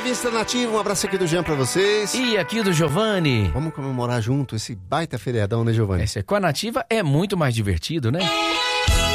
ouvintes da Nativa, um abraço aqui do Jean pra vocês. E aqui do Giovanni. Vamos comemorar junto esse baita feriadão, né, Giovanni? Com a Nativa é muito mais divertido, né?